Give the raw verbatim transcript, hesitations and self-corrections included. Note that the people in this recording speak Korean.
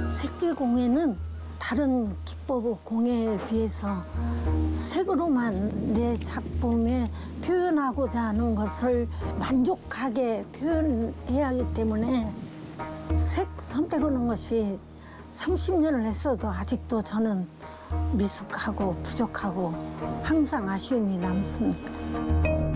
색지 공예는 다른 기법 공예에 비해서 색으로만 내 작품에 표현하고자 하는 것을 만족하게 표현해야 하기 때문에 색 선택하는 것이 삼십 년을 했어도 아직도 저는 미숙하고 부족하고 항상 아쉬움이 남습니다.